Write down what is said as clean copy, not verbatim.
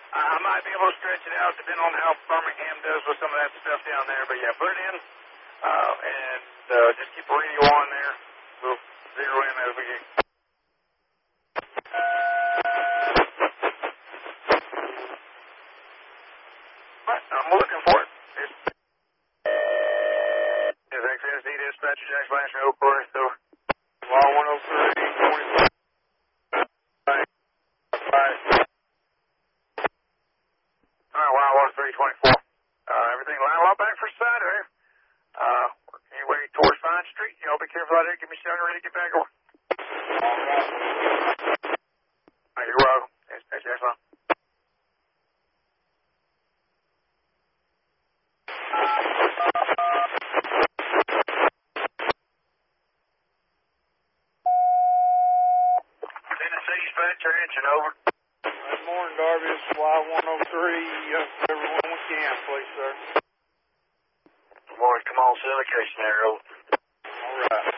I might be able to stretch it out depending on how Birmingham does with some of that stuff down there. But yeah, put it in and just keep the radio on there. We'll zero in as we get. Right, I'm looking for it. It's XSD dispatcher Jackson Blanchard, Oak Forest, so law 103, 24. Alright, wow, 10324. Everything line up back for Saturday. Anyway, towards Vine Street. Y'all be careful out there. Give me 7 ready to get back over. Alright, you're welcome. That's fine. Tennessee dispatcher, engine over. Good morning, Darby. It's Y103. Everyone we can, please, sir. Good morning. Come on, syndication there, over. All right.